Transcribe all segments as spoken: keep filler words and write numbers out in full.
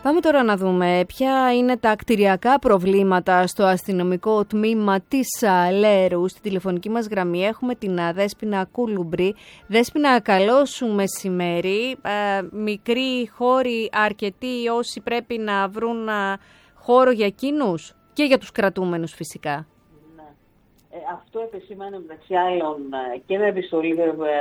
Πάμε τώρα να δούμε ποια είναι τα κτηριακά προβλήματα στο αστυνομικό τμήμα της Λέρου. Στη τηλεφωνική μας γραμμή έχουμε την Δέσποινα Κούλουμπρη. Δέσποινα, καλό σου μεσημέρι. Ε, μικροί χώροι, αρκετοί όσοι πρέπει να βρουν χώρο για εκείνους και για τους κρατούμενους φυσικά. Ναι. Ε, αυτό επισήμανε μεταξύ άλλων και με επιστολή,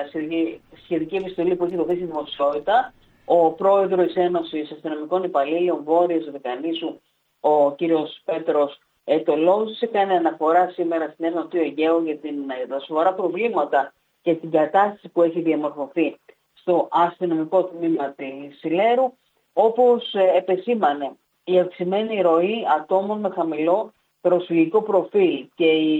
σχετική επιστολή που έχει δοθεί στη δημοσιότητα, ο πρόεδρος της Ένωσης Αστυνομικών Υπαλλήλων Βόρειας Δεκανήσου, ο κύριος Πέτρος Ετολόζης, έκανε αναφορά σήμερα στην Έρευνα του Αιγαίου για την, τα σοβαρά προβλήματα και την κατάσταση που έχει διαμορφωθεί στο αστυνομικό τμήμα της Λέρου, όπως επεσήμανε η αυξημένη ροή ατόμων με χαμηλό προσφυγικό προφίλ και η,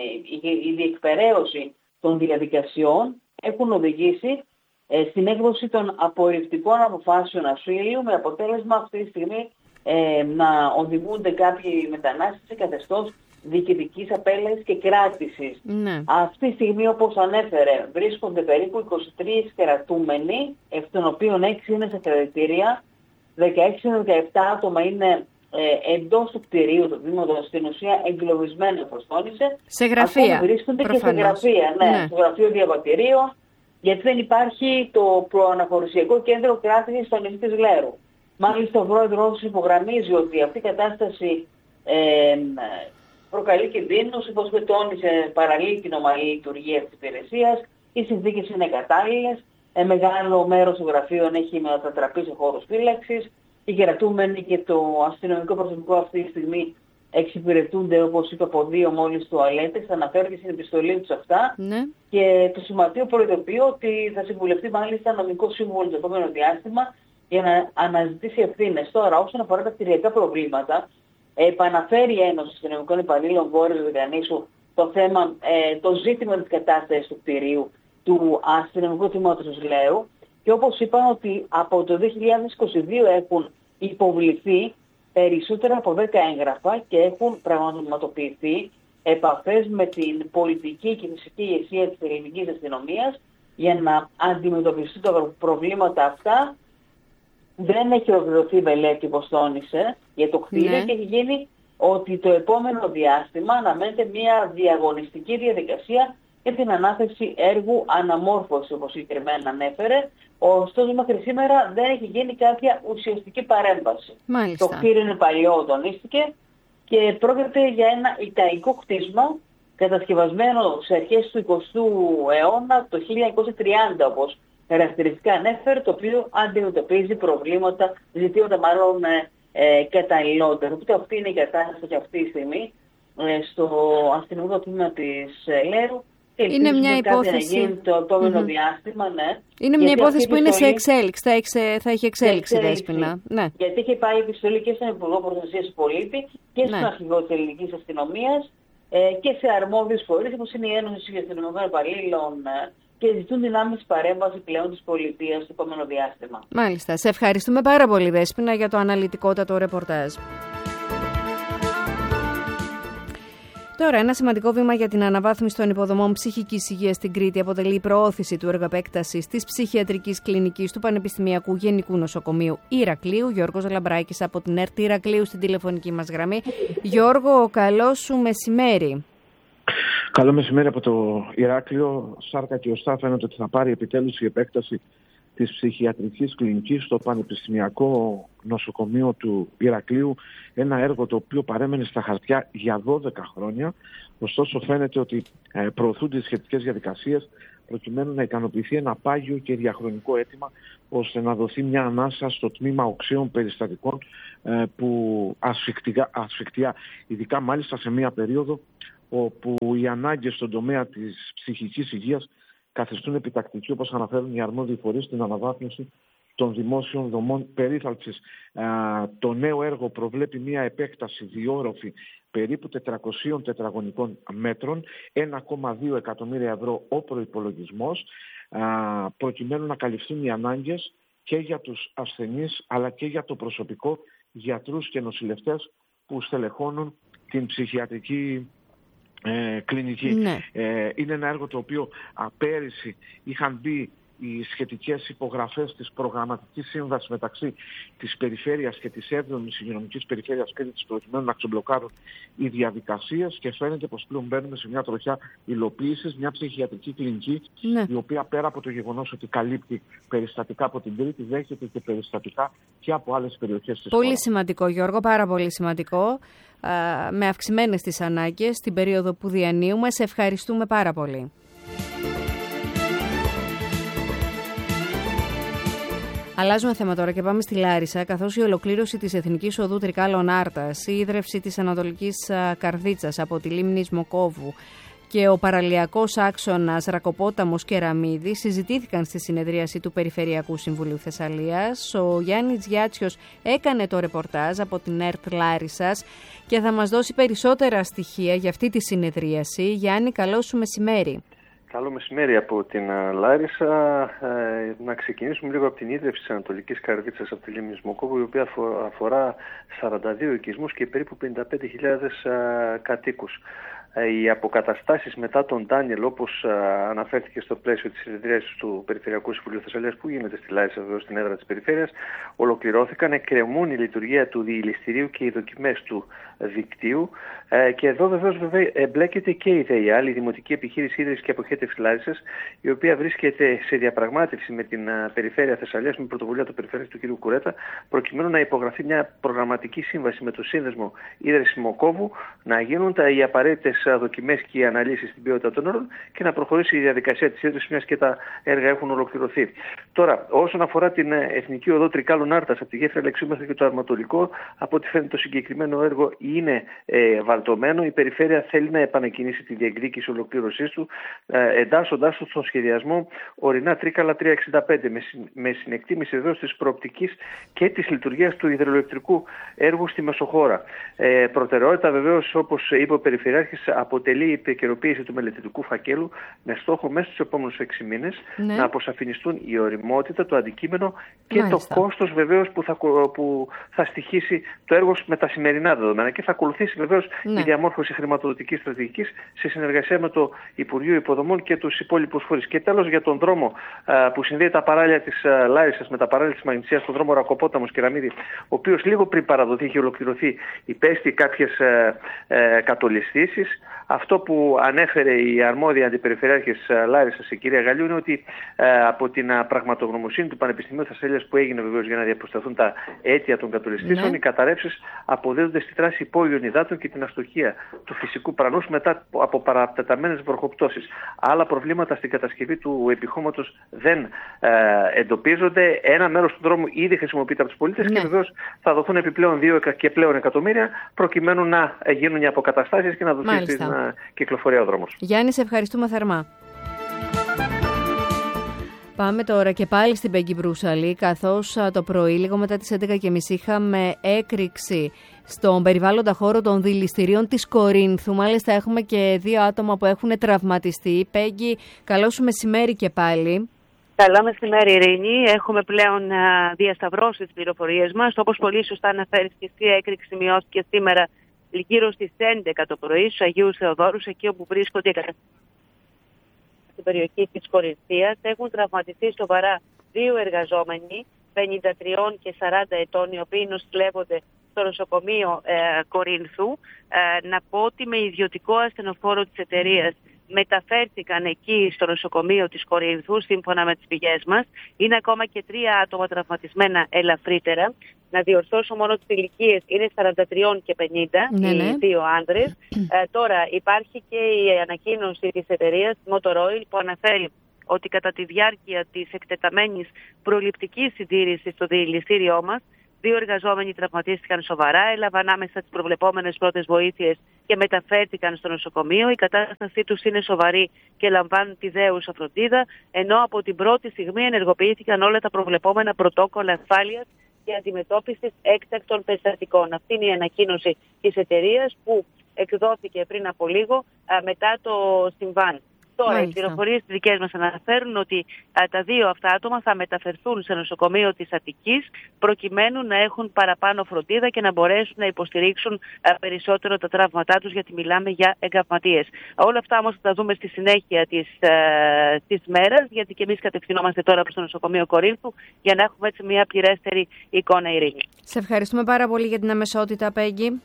η, η διεκπεραίωση των διαδικασιών έχουν οδηγήσει στην έκδοση των απορριπτικών αποφάσεων ασύλου, με αποτέλεσμα αυτή τη στιγμή ε, να οδηγούνται κάποιοι μετανάστες σε καθεστώς διοικητικής απέλασης και κράτησης. Ναι. Αυτή τη στιγμή, όπως ανέφερε, βρίσκονται περίπου είκοσι τρεις κρατούμενοι, εκ των οποίων έξι είναι σε κρατητήρια, δεκαέξι με δεκαεπτά άτομα είναι ε, εντός του κτηρίου του τμήματος, στην ουσία εγκλωβισμένα, όπως τόνισε. Σε γραφεία. Ακόμη βρίσκονται προφανώς. Και σε γραφεία, ναι, ναι. στο γραφείο διαβατηρίων, γιατί δεν υπάρχει το προαναχωρησιακό κέντρο κράτησης στο νησί της Λέρου. Μάλιστα, ο πρόεδρος υπογραμμίζει ότι αυτή η κατάσταση ε, προκαλεί κινδύνους, όπως τόνισε, παραλύει την ομαλή λειτουργία της υπηρεσίας, οι συνθήκες είναι κατάλληλες, ε, μεγάλο μέρος των γραφείων έχει μετατραπεί σε χώρους φύλαξης, οι κρατούμενοι και το αστυνομικό προσωπικό αυτή τη στιγμή εξυπηρετούνται, όπως είπε, από δύο μόλις τουαλέτες. Θα αναφέρει στην επιστολή τους αυτά. Ναι. Και το Σωματείο προειδοποιεί ότι θα συμβουλευτεί μάλιστα νομικό σύμβουλο το επόμενο διάστημα για να αναζητήσει ευθύνες. Τώρα, όσον αφορά τα κτηριακά προβλήματα, επαναφέρει η Ένωση Αστυνομικών Υπαλλήλων Βόρειας Δεκανήσου το θέμα, ε, το ζήτημα της κατάστασης του κτηρίου του αστυνομικού τμήματος της Λέρου. Και όπως είπαν, ότι από το δύο χιλιάδες είκοσι δύο έχουν υποβληθεί περισσότερα από δέκα έγγραφα και έχουν πραγματοποιηθεί επαφές με την πολιτική και φυσική ηγεσία της ελληνικής αστυνομίας για να αντιμετωπιστούν τα προβλήματα αυτά. Δεν έχει ολοκληρωθεί μελέτη, όπως τόνισε, για το κτίριο, ναι. Και έχει γίνει ότι το επόμενο διάστημα αναμένεται μια διαγωνιστική διαδικασία για την ανάθεση έργου αναμόρφωση, όπως συγκεκριμένα ανέφερε. Ωστόσο, μέχρι σήμερα δεν έχει γίνει κάποια ουσιαστική παρέμβαση. Μάλιστα. Το κτίριο είναι παλιό, τονίστηκε, και πρόκειται για ένα ιταϊκό κτίσμα κατασκευασμένο σε αρχές του εικοστού αιώνα, το χίλια εννιακόσια τριάντα, όπως χαρακτηριστικά ανέφερε, το οποίο αντιμετωπίζει προβλήματα, ζητήματα μάλλον ε, καταλληλότερα. Οπότε αυτή είναι η κατάσταση και αυτή τη στιγμή ε, στο αστυνομικό τμήμα της ε, Λέρου. Είναι μια υπόθεση. Να γίνει το επόμενο mm-hmm. διάστημα, ναι. Είναι μια υπόθεση που είναι σε εξέλιξη, θα, εξε, θα έχει εξέλιξη, Δέσποινα. Ναι. Γιατί είχε πάει επιστολή και στον Υπουργό Προστασίας του Πολίτη και στον ναι. Αρχηγό της Ελληνικής Αστυνομίας ε, και σε αρμόδιους φορείς, όπως είναι η Ένωση Αστυνομικών Υπαλλήλων, ε, και ζητούν την άμεση παρέμβαση πλέον της πολιτείας στο επόμενο διάστημα. Μάλιστα. Σε ευχαριστούμε πάρα πολύ, Δέσποινα, για το αναλυτικότατο ρεπορτάζ. Τώρα, ένα σημαντικό βήμα για την αναβάθμιση των υποδομών ψυχικής υγείας στην Κρήτη αποτελεί η προώθηση του έργου επέκτασης της ψυχιατρικής κλινικής του Πανεπιστημιακού Γενικού Νοσοκομείου Ηρακλείου. Γιώργος Λαμπράκης από την ΕΡΤ Ηρακλείου στην τηλεφωνική μας γραμμή. Γιώργο, καλό σου μεσημέρι. Καλό μεσημέρι από το Ηράκλειο. Σάρκα και οστά φαίνεται ότι θα πάρει επιτέλους η επέκταση της ψυχιατρικής κλινικής στο Πανεπιστημιακό Νοσοκομείο του Ηρακλείου, ένα έργο το οποίο παρέμενε στα χαρτιά για δώδεκα χρόνια. Ωστόσο φαίνεται ότι ε, προωθούνται οι σχετικές διαδικασίες προκειμένου να ικανοποιηθεί ένα πάγιο και διαχρονικό αίτημα, ώστε να δοθεί μια ανάσα στο τμήμα οξύων περιστατικών ε, που ασφικτικά, ασφικτιά, ειδικά μάλιστα σε μια περίοδο όπου οι ανάγκες στον τομέα της ψυχικής υγείας καθιστούν επιτακτική, όπως αναφέρουν οι αρμόδιοι φορείς, στην αναβάθμιση των δημόσιων δομών περίθαλψης. Το νέο έργο προβλέπει μια επέκταση διόροφη περίπου τετρακοσίων τετραγωνικών μέτρων, ένα κόμμα δύο εκατομμύρια ευρώ ο προϋπολογισμός, προκειμένου να καλυφθούν οι ανάγκες και για τους ασθενείς αλλά και για το προσωπικό, γιατρούς και νοσηλευτές που στελεχώνουν την ψυχιατρική Ε, κλινική. Ναι. Ε, είναι ένα έργο το οποίο α, πέρυσι είχαν μπει οι σχετικές υπογραφές της προγραμματικής σύμβασης μεταξύ της περιφέρειας και της έβδομης υγειονομικής περιφέρειας Κρήτης προκειμένου να ξεμπλοκάρουν οι διαδικασίες και φαίνεται πως πλέον μπαίνουμε σε μια τροχιά υλοποίησης, μια ψυχιατρική κλινική, ναι, η οποία πέρα από το γεγονός ότι καλύπτει περιστατικά από την Κρήτη, δέχεται και περιστατικά και από άλλες περιοχές της Πολύ χώρας. σημαντικό, Γιώργο, πάρα πολύ σημαντικό, με αυξημένες τις ανάγκες στην περίοδο που διανύουμε. Σε ευχαριστούμε πάρα πολύ. Αλλάζουμε θέμα τώρα και πάμε στη Λάρισα, καθώς η ολοκλήρωση της Εθνικής Οδού Τρικάλων Άρτας, η ίδρυυση της Ανατολικής Καρδίτσας από τη λίμνη Σμοκόβου και ο παραλιακός άξονας Ρακοπόταμος Κεραμίδη συζητήθηκαν στη συνεδρίαση του Περιφερειακού Συμβουλίου Θεσσαλίας. Ο Γιάννης Γιάτσιος έκανε το ρεπορτάζ από την ΕΡΤ Λάρισσας και θα μας δώσει περισσότερα στοιχεία για αυτή τη συνεδρίαση. Γιάννη, καλό σου μεσημέρι. Καλό μεσημέρι από την Λάρισα. Ε, να ξεκινήσουμε λίγο από την ίδρυυση της Ανατολικής Καρδίτσας από τη λίμνη Σμοκόβου, η οποία αφορά σαράντα δύο οικισμούς και περίπου πενήντα πέντε χιλιάδες ε, κατοίκους. Οι αποκαταστάσεις μετά τον Ντάνιελ, όπως αναφέρθηκε στο πλαίσιο της συνεδρίασης του Περιφερειακού Συμβουλίου Θεσσαλίας που γίνεται στη Λάρισα, βέβαια στην έδρα της Περιφέρειας, ολοκληρώθηκαν. Εκκρεμούν η λειτουργία του διηληστηρίου και οι δοκιμές του δικτύου. Και εδώ βεβαίως βέβαια εμπλέκεται και η ΔΕΙΑΛ, η Δημοτική Επιχείρηση Ίδρυυσης και Αποχέτευσης Λάρισας, η οποία βρίσκεται σε διαπραγμάτευση με την Περιφέρεια Θεσσαλίας, με πρωτοβουλία του Περιφέρειας του κ. Κουρέτα, προκειμένου να υπογραφεί μια προγραμματική σύμβαση με το Σύνδεσμο Ίδρυσης Σμοκόβου, να γίνουν τα, οι απαραίτητες δοκιμές και οι αναλύσεις στην ποιότητα των όρων και να προχωρήσει η διαδικασία της ίδρυσης, μιας και τα έργα έχουν ολοκληρωθεί. Τώρα, όσον αφορά την Εθνική Οδό Τρικάλων Άρτας, από τη γέφυρα Αλεξίου μέχρι και το Αρματολικό, από ό,τι φαίνεται το συγκεκριμένο έργο είναι ε, βαλτωμένο. Η Περιφέρεια θέλει να επανεκκινήσει τη διεκδίκηση ολοκλήρωσής του, ε, εντάσσοντάς του στον σχεδιασμό ορεινά Τρίκαλα τριακόσια εξήντα πέντε, με, με συνεκτίμηση εδώ της προοπτικής και της λειτουργίας του υδροελεκτρικού έργου στη Μεσοχώρα. Ε, προτεραιότητα βεβαίως, όπως είπε ο Περιφερειάρχης, αποτελεί η επικαιροποίηση του μελετητικού φακέλου με στόχο μέσα στους επόμενους έξι μήνες, ναι, να αποσαφινιστούν η ωριμότητα, το αντικείμενο και Μάλιστα. το κόστος βεβαίως που θα, που θα στοιχίσει το έργο με τα σημερινά δεδομένα, και θα ακολουθήσει βεβαίως ναι. η διαμόρφωση χρηματοδοτικής στρατηγικής σε συνεργασία με το Υπουργείο Υποδομών και τους υπόλοιπους φορείς. Και τέλος, για τον δρόμο α, που συνδέει τα παράλια της Λάρισσας με τα παράλια της Μαγνησίας, τον δρόμο Ρακοπόταμος Κεραμίδη, ο οποίος λίγο πριν παραδοθεί και ολοκληρωθεί υπέστη κάποιες ε, ε, κατολιστήσεις. Αυτό που ανέφερε η αρμόδια αντιπεριφερειάρχης Λάρισσας, η κυρία Γαλλιού, είναι ότι ε, από την πραγματογνωμοσύνη του Πανεπιστημίου Θεσσαλίας, που έγινε βεβαίως για να διαπιστωθούν τα αίτια των κατολιστήσεων, ναι. οι καταρρεύσεις αποδίδονται στη τράση υπόγειων υδάτων και την αστοχία του φυσικού πρανούς μετά από παρατεταμένες βροχοπτώσεις. Άλλα προβλήματα στην κατασκευή του επιχώματος δεν ε, εντοπίζονται. Ένα μέρος του δρόμου ήδη χρησιμοποιείται από τους πολίτες ναι. και βεβαίως θα δοθούν επιπλέον δύο και πλέον εκατομμύρια προκειμένου να γίνουν οι αποκαταστάσεις και να δοθεί Μάλιστα. στην uh, κυκλοφορία ο δρόμος. Γιάννη, σε ευχαριστούμε θερμά. Πάμε τώρα και πάλι στην Πέγγι Μπρούσαλη, καθώς το πρωί, λίγο μετά τις έντεκα και μισή, είχαμε έκρηξη στον περιβάλλοντα χώρο των δηληστηρίων της Κορίνθου. Μάλιστα έχουμε και δύο άτομα που έχουν τραυματιστεί. Πέγγι, καλό σου μεσημέρι και πάλι. Καλό μεσημέρι, Ειρήνη. Έχουμε πλέον α, διασταυρώσει τις πληροφορίες μας. Όπως πολύ σωστά αναφέρεις και εσύ, η έκρηξη σημειώθηκε σήμερα γύρω στις έντεκα το πρωί στους Αγίους Θεοδόρους, εκεί όπου βρίσκονται στην περιοχή της Κορινθίας. Έχουν τραυματιστεί σοβαρά δύο εργαζόμενοι, πενήντα τρία και σαράντα ετών, οι οποίοι νοσηλεύονται στο νοσοκομείο ε, Κορίνθου. Ε, να πω ότι με ιδιωτικό ασθενοφόρο της εταιρείας μεταφέρθηκαν εκεί στο νοσοκομείο της Κορίνθου, σύμφωνα με τις πηγές μας. Είναι ακόμα και τρία άτομα τραυματισμένα ελαφρύτερα. Να διορθώσω μόνο τις ηλικίες, είναι σαράντα τρία και πενήντα, ναι, ναι. οι δύο άντρες. ε, τώρα υπάρχει και η ανακοίνωση της εταιρείας Motor Oil που αναφέρει ότι κατά τη διάρκεια της εκτεταμένης προληπτικής συντήρησης στο διελιστήριό μας, δύο εργαζόμενοι τραυματίστηκαν σοβαρά, έλαβαν άμεσα τις προβλεπόμενες πρώτες βοήθειες και μεταφέρθηκαν στο νοσοκομείο. Η κατάστασή τους είναι σοβαρή και λαμβάνουν τη δέουσα φροντίδα, ενώ από την πρώτη στιγμή ενεργοποιήθηκαν όλα τα προβλεπόμενα πρωτόκολλα ασφάλειας και αντιμετώπισης έκτακτων περιστατικών. Αυτή είναι η ανακοίνωση της εταιρείας που εκδόθηκε πριν από λίγο α, μετά το συμβάν. Τώρα, Μάλιστα. οι πληροφορίες δικές μας αναφέρουν ότι α, τα δύο αυτά άτομα θα μεταφερθούν σε νοσοκομείο της Αττικής προκειμένου να έχουν παραπάνω φροντίδα και να μπορέσουν να υποστηρίξουν α, περισσότερο τα τραύματά τους, γιατί μιλάμε για εγκαυματίες. Όλα αυτά όμως θα τα δούμε στη συνέχεια της, α, της μέρας, γιατί και εμείς κατευθυνόμαστε τώρα προς το νοσοκομείο Κορίνθου για να έχουμε έτσι μια πληρέστερη εικόνα, Ειρήνη. Σε ευχαριστούμε πάρα πολύ για την αμεσότητα, Πέγγι.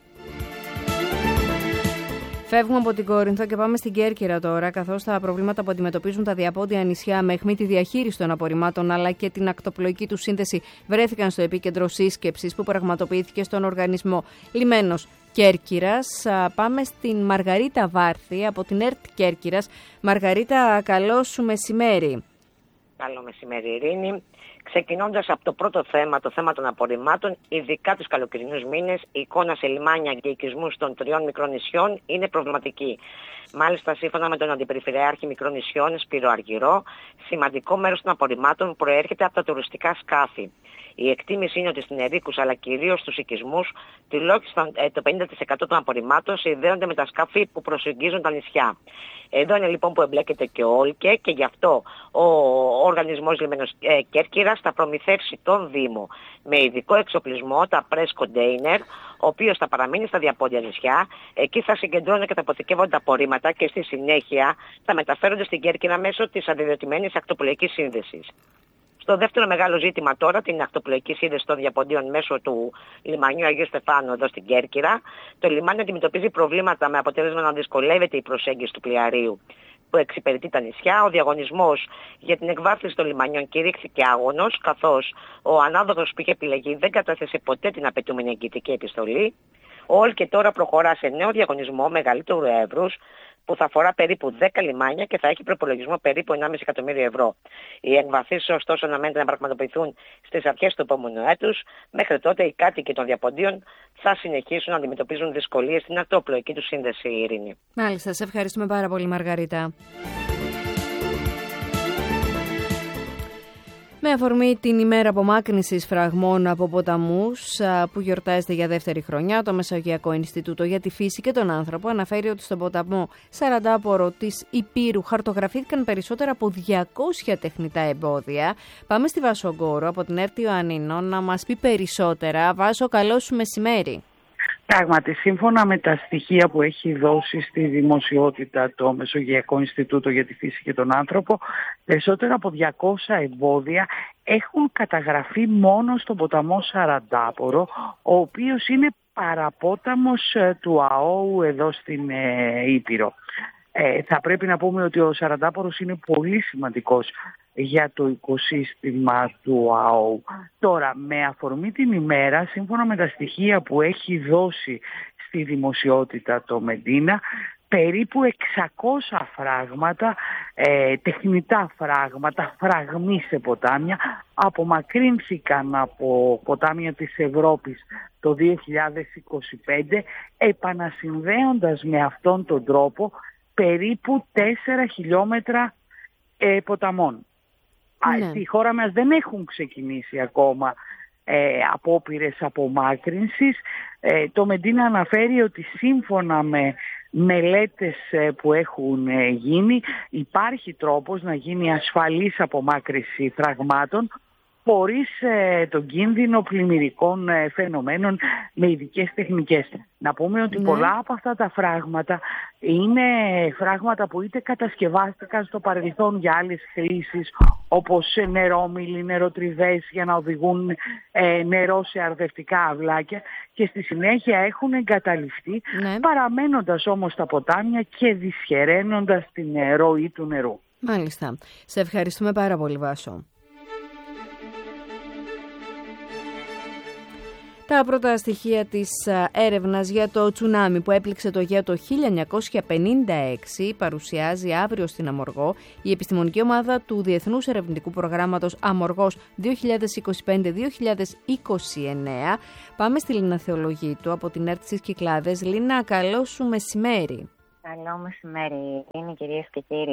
Φεύγουμε από την Κόρινθο και πάμε στην Κέρκυρα τώρα, καθώς τα προβλήματα που αντιμετωπίζουν τα διαπόντια νησιά με αιχμή τη διαχείριση των απορριμμάτων αλλά και την ακτοπλοϊκή του σύνθεση βρέθηκαν στο επίκεντρο σύσκεψης που πραγματοποιήθηκε στον οργανισμό Λιμένος Κέρκυρας. Πάμε στην Μαργαρίτα Βάρθη από την ΕΡΤ Κέρκυρας. Μαργαρίτα, καλό σου μεσημέρι. Καλό μεσημέρι, Ειρήνη. Ξεκινώντας από το πρώτο θέμα, το θέμα των απορριμμάτων, ειδικά τους καλοκαιρινούς μήνες, η εικόνα σε λιμάνια και οικισμούς των τριών μικρών νησιών είναι προβληματική. Μάλιστα, σύμφωνα με τον Αντιπεριφερειάρχη Μικρών Νησιών, Σπύρο Αργυρό, σημαντικό μέρος των απορριμμάτων προέρχεται από τα τουριστικά σκάφη. Η εκτίμηση είναι ότι στην Ερίκους, αλλά κυρίως στους οικισμούς, τουλάχιστον το πενήντα τοις εκατό των απορριμμάτων συνδέονται με τα σκάφη που προσεγγίζουν τα νησιά. Εδώ είναι λοιπόν που εμπλέκεται και ο ΟΛΚΕ και γι' αυτό ο Οργανισμός Λιμένος Κέρκυρας θα προμηθεύσει τον Δήμο με ειδικό εξοπλισμό, τα press container, ο οποίος θα παραμείνει στα διαπόντια νησιά. Εκεί θα συγκεντρώνουν και θα αποθηκεύονται τα απορρίμματα και στη συνέχεια θα μεταφέρονται στην Κέρκυρα μέσω της αδειοδοτημένης ακτοπλοϊκής σύνδεσης. Στο δεύτερο μεγάλο ζήτημα τώρα, την ακτοπλοϊκή σύνδεση των διαποντίων μέσω του λιμανιού Αγίου Στεφάνου εδώ στην Κέρκυρα, το λιμάνι αντιμετωπίζει προβλήματα με αποτέλεσμα να δυσκολεύεται η προσέγγιση του πλοιαρίου που εξυπηρετεί τα νησιά. Ο διαγωνισμός για την εκβάθυνση των λιμανιών κηρύχθηκε άγωνος, καθώς ο ανάδοχος που είχε επιλεγεί δεν κατέθεσε ποτέ την απαιτούμενη εγγυητική επιστολή. Ο ΟΛΚΕ τώρα προχωρά σε νέο διαγωνισμό μεγαλύτερου εύρους, που θα αφορά περίπου δέκα λιμάνια και θα έχει προπολογισμό περίπου ενάμιση εκατομμύριο ευρώ. Οι εκβαθήσεις ωστόσο αναμένεται να πραγματοποιηθούν στις αρχές του επόμενου έτους. Μέχρι τότε οι κάτοικοι των διαποντίων θα συνεχίσουν να αντιμετωπίζουν δυσκολίες στην ακτοπλοϊκή του σύνδεση, Ειρήνη. Μάλιστα, σε ευχαριστούμε πάρα πολύ, Μαργαρίτα. Με αφορμή την ημέρα απομάκρυνσης φραγμών από ποταμούς που γιορτάζεται για δεύτερη χρονιά, το Μεσογειακό Ινστιτούτο για τη Φύση και τον Άνθρωπο αναφέρει ότι στον ποταμό Σαραντάπορο της Υπήρου χαρτογραφήθηκαν περισσότερα από διακόσια τεχνητά εμπόδια. Πάμε στη Βάσο Γκόρο από την ΕΡΤ Ιωαννίνων να μας πει περισσότερα. Βάσο, καλό σου μεσημέρι. Πράγματι, σύμφωνα με τα στοιχεία που έχει δώσει στη δημοσιότητα το Μεσογειακό Ινστιτούτο για τη Φύση και τον Άνθρωπο, περισσότερα από διακόσια εμπόδια έχουν καταγραφεί μόνο στον ποταμό Σαραντάπορο, ο οποίος είναι παραπόταμος του ΑΟΟΥ εδώ στην ε, Ήπειρο. Ε, θα πρέπει να πούμε ότι ο Σαραντάπορος είναι πολύ σημαντικός για το οικοσύστημα του ΑΟΟΥ. Τώρα, με αφορμή την ημέρα, σύμφωνα με τα στοιχεία που έχει δώσει στη δημοσιότητα το Μεντίνα, περίπου εξακόσια φράγματα, ε, τεχνητά φράγματα, φραγμοί σε ποτάμια, απομακρύνθηκαν από ποτάμια της Ευρώπης το δύο χιλιάδες είκοσι πέντε, επανασυνδέοντας με αυτόν τον τρόπο περίπου τέσσερα χιλιόμετρα ε, ποταμών. Ναι. Στη χώρα μας δεν έχουν ξεκινήσει ακόμα ε, απόπειρες απομάκρυνσης. Ε, το Μεντίνα αναφέρει ότι σύμφωνα με μελέτες ε, που έχουν ε, γίνει, υπάρχει τρόπος να γίνει ασφαλής απομάκρυνση φραγμάτων χωρίς ε, τον κίνδυνο πλημμυρικών ε, φαινομένων με ειδικές τεχνικές. Να πούμε ότι ναι. πολλά από αυτά τα φράγματα είναι φράγματα που είτε κατασκευάστηκαν στο παρελθόν για άλλες χρήσεις, όπως νερόμυλοι, νεροτριβές για να οδηγούν ε, νερό σε αρδευτικά αυλάκια, και στη συνέχεια έχουν εγκαταλειφθεί, ναι. παραμένοντας όμως τα ποτάμια και δυσχεραίνοντας την ροή του νερού. Μάλιστα. Σε ευχαριστούμε πάρα πολύ, Βάσο. Τα πρώτα στοιχεία της έρευνας για το τσουνάμι που έπληξε το Αιγαίο το χίλια εννιακόσια πενήντα έξι παρουσιάζει αύριο στην Αμοργό η επιστημονική ομάδα του Διεθνούς Ερευνητικού Προγράμματος Αμοργός δύο χιλιάδες είκοσι πέντε δύο χιλιάδες είκοσι εννέα. Πάμε στη Λίνα Θεολογήτου από την ΕΡΤ στις Κυκλάδες. Λίνα, καλό σου μεσημέρι. Καλό μεσημέρι, είναι κυρίες και κύριοι.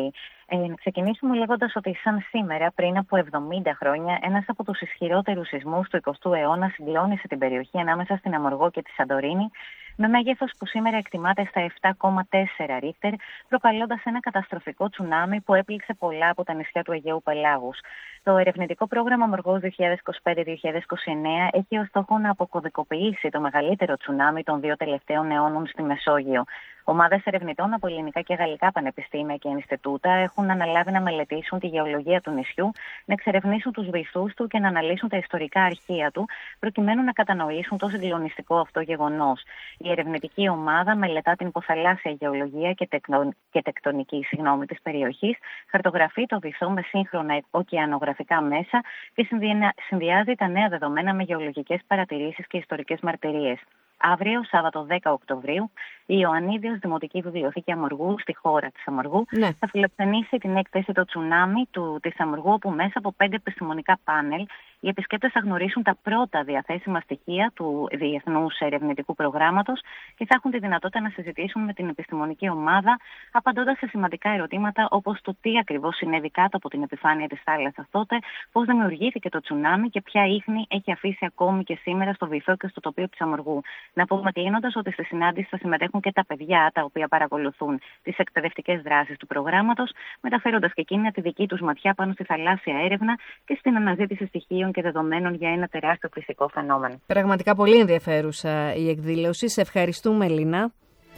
Ε, να ξεκινήσουμε λέγοντας ότι σαν σήμερα, πριν από εβδομήντα χρόνια, ένας από τους ισχυρότερους σεισμούς του εικοστού αιώνα συγκλώνησε την περιοχή ανάμεσα στην Αμοργό και τη Σαντορίνη, με μέγεθος που σήμερα εκτιμάται στα επτά κόμμα τέσσερα ρίχτερ, προκαλώντας ένα καταστροφικό τσουνάμι που έπληξε πολλά από τα νησιά του Αιγαίου Πελάγους. Το ερευνητικό πρόγραμμα Αμοργός δύο χιλιάδες είκοσι πέντε δύο χιλιάδες είκοσι εννέα έχει ως στόχο να αποκωδικοποιήσει το μεγαλύτερο τσουνάμι των δύο τελευταίων αιώνων στη Μεσόγειο. Ομάδες ερευνητών από ελληνικά και γαλλικά πανεπιστήμια και Ινστιτούτα έχουν αναλάβει να μελετήσουν τη γεωλογία του νησιού, να εξερευνήσουν τους βυθούς του και να αναλύσουν τα ιστορικά αρχεία του, προκειμένου να κατανοήσουν το συγκλονιστικό αυτό γεγονός. Η ερευνητική ομάδα μελετά την υποθαλάσσια γεωλογία και, τεκτον... και τεκτονική συγγνώμη, της περιοχής, χαρτογραφεί το βυθό με σύγχρονα ωκεανογραφικά μέσα και συνδυάζει τα νέα δεδομένα με γεωλογικές παρατηρήσεις και ιστορικές μαρτυρίες. Αύριο, Σάββατο δέκα Οκτωβρίου, η Ιωαννίδιος Δημοτική Βιβλιοθήκη Αμοργού, στη χώρα της Αμοργού, ναι. θα φιλοξενήσει την έκθεση «Το τσουνάμι» του, της Αμοργού, όπου μέσα από πέντε επιστημονικά πάνελ οι επισκέπτες θα γνωρίσουν τα πρώτα διαθέσιμα στοιχεία του Διεθνούς Ερευνητικού Προγράμματος και θα έχουν τη δυνατότητα να συζητήσουν με την επιστημονική ομάδα, απαντώντας σε σημαντικά ερωτήματα όπως το τι ακριβώς συνέβη κάτω από την επιφάνεια της θάλασσας τότε, πώς δημιουργήθηκε το τσουνάμι και ποια ίχνη έχει αφήσει ακόμη και σήμερα στο βυθό και στο τοπίο της Αμοργού. Να πούμε κλείνοντας ότι στη συνάντηση θα συμμετέχουν και τα παιδιά τα οποία παρακολουθούν τις εκπαιδευτικές δράσεις του προγράμματος, μεταφέροντας και εκείνα τη δική τους ματιά πάνω στη θαλάσσια έρευνα και στην αναζήτηση στοιχείων και δεδομένων για ένα τεράστιο φυσικό φαινόμενο. Πραγματικά πολύ ενδιαφέρουσα η εκδήλωση. Σε ευχαριστούμε, Λίνα.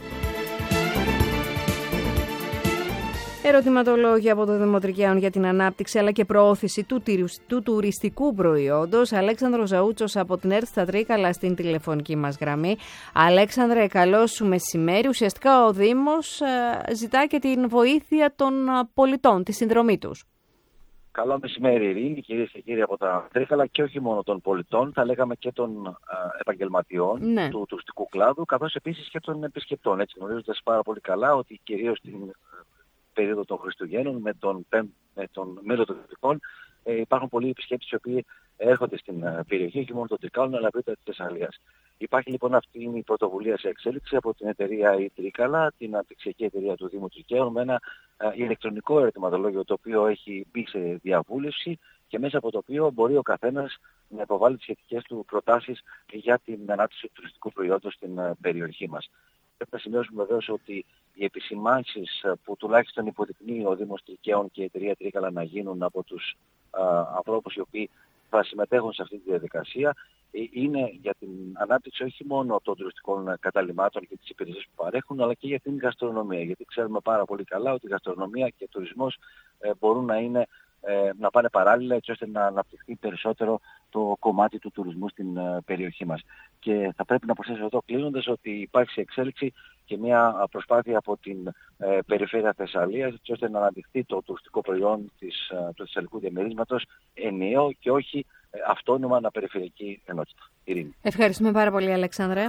Ερωτηματολόγια από το Δημοτρικαίων για την ανάπτυξη αλλά και προώθηση του, του τουριστικού προϊόντος. Αλέξανδρος Ζαούτσος από την ΕΡΤ στα Τρίκαλα στην τηλεφωνική μας γραμμή. Αλέξανδρε, καλό σου μεσημέρι. Ουσιαστικά ο Δήμος ζητά και την βοήθεια των πολιτών, τη συνδρομή τους. Καλό μεσημέρι, Ειρήνη, κυρίες και κύριοι από τα Τρίκαλα, και όχι μόνο των πολιτών, θα λέγαμε και των α, επαγγελματιών ναι. του τουριστικού κλάδου, καθώς επίσης και των επισκεπτών. Έτσι, γνωρίζοντας πάρα πολύ καλά ότι κυρίως την περίοδο των Χριστουγέννων, με τον, με τον μήλο των Δυτικών, ε, υπάρχουν πολλοί επισκέπτες οι οποίοι έρχονται στην uh, περιοχή, όχι μόνο των Τρικάλων, αλλά και της Θεσσαλίας. Υπάρχει λοιπόν αυτή η πρωτοβουλία σε εξέλιξη από την εταιρεία η Τρίκαλα, την αναπτυξιακή εταιρεία του Δήμου Τρικαίων, με ένα uh, ηλεκτρονικό ερωτηματολόγιο το οποίο έχει μπει σε διαβούλευση και μέσα από το οποίο μπορεί ο καθένας να υποβάλει τις σχετικές του προτάσεις για την ανάπτυξη του τουριστικού προϊόντος στην uh, περιοχή μας. Πρέπει να σημειώσουμε βεβαίως ότι οι επισημάνσεις που τουλάχιστον υποδεικνύει ο Δήμος Τρικαίων και η εταιρεία Τρίκαλα να γίνουν από τους uh, ανθρώπους οι οποίοι θα συμμετέχουν σε αυτή τη διαδικασία είναι για την ανάπτυξη όχι μόνο των τουριστικών καταλυμάτων και τις υπηρεσίες που παρέχουν, αλλά και για την γαστρονομία. Γιατί ξέρουμε πάρα πολύ καλά ότι η γαστρονομία και ο τουρισμός ε, μπορούν να, είναι, ε, να πάνε παράλληλα, έτσι ώστε να αναπτυχθεί περισσότερο το κομμάτι του τουρισμού στην ε, περιοχή μας. Και θα πρέπει να προσθέσω εδώ κλείνοντας ότι υπάρχει σε εξέλιξη και μια προσπάθεια από την ε, περιφέρεια Θεσσαλίας, έτσι ώστε να αναδειχθεί το τουριστικό προϊόν της, ε, του Θεσσαλικού διαμερίσματος ενιαίο και όχι ε, αυτόνομα αναπεριφερειακή ενότητα. Ειρήνη. Ευχαριστούμε πάρα πολύ, Αλεξάνδρε.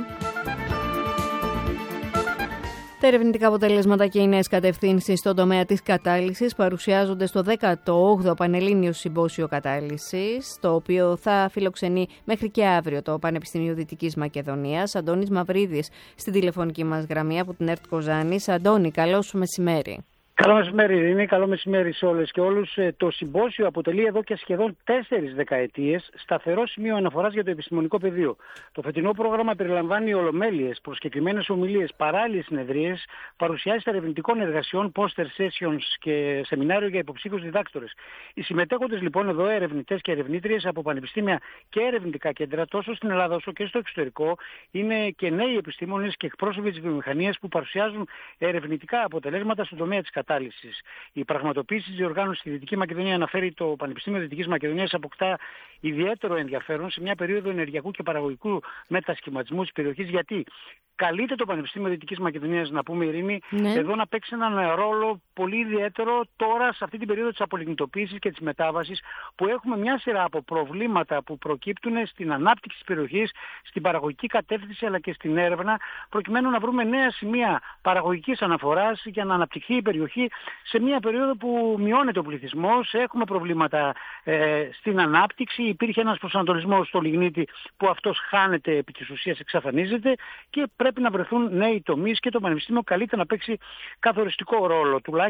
Τα ερευνητικά αποτελέσματα και οι νέες κατευθύνσεις στον τομέα της κατάλυσης παρουσιάζονται στο δέκατο όγδοο Πανελλήνιο Συμπόσιο Κατάλυσης, το οποίο θα φιλοξενεί μέχρι και αύριο το Πανεπιστήμιο Δυτικής Μακεδονίας. Αντώνης Μαυρίδης στην τηλεφωνική μας γραμμή από την ΕΡΤ Κοζάνης. Αντώνη, καλό σου μεσημέρι. Καλό μεσημέρι, Ειρήνη. Καλό μεσημέρι σε όλες και όλους. Το συμπόσιο αποτελεί εδώ και σχεδόν τέσσερις δεκαετίες σταθερό σημείο αναφοράς για το επιστημονικό πεδίο. Το φετινό πρόγραμμα περιλαμβάνει ολομέλειες, προσκεκλημένες ομιλίες, παράλληλες συνεδρίες, παρουσιάσεις ερευνητικών εργασιών, poster sessions και σεμινάριο για υποψήφιους διδάκτορες. Οι συμμετέχοντες λοιπόν εδώ, ερευνητές και ερευνήτριες από πανεπιστήμια και ερευνητικά κέντρα, τόσο στην Ελλάδα όσο και στο εξωτερικό, είναι και νέοι επιστήμονες και εκπρόσωποι της βιομηχανίας που παρουσιάζουν ερευνητικά αποτελέσματα στον τομέα της κατάλυσης. Η πραγματοποίηση της διοργάνωσης στη Δυτική Μακεδονία, αναφέρει το Πανεπιστήμιο Δυτικής Μακεδονίας, αποκτά ιδιαίτερο ενδιαφέρον σε μια περίοδο ενεργειακού και παραγωγικού μετασχηματισμού της περιοχής, γιατί καλείται το Πανεπιστήμιο Δυτικής Μακεδονίας, να πούμε, Ειρήνη, ναι. εδώ να παίξει έναν ρόλο πολύ ιδιαίτερο τώρα σε αυτή την περίοδο της απολιγνητοποίησης και της μετάβασης, που έχουμε μια σειρά από προβλήματα που προκύπτουν στην ανάπτυξη της περιοχής, στην παραγωγική κατεύθυνση αλλά και στην έρευνα, προκειμένου να βρούμε νέα σημεία παραγωγικής αναφοράς για να αναπτυχθεί η περιοχή σε μια περίοδο που μειώνεται ο πληθυσμός, έχουμε προβλήματα ε, στην ανάπτυξη, υπήρχε ένας προσανατολισμός στο λιγνίτη που αυτός χάνεται, επί της ουσίας εξαφανίζεται, και πρέπει να βρεθούν νέοι τομείς και το Πανεπιστήμιο καλείται να παίξει καθοριστικό ρόλο, τουλάχιστον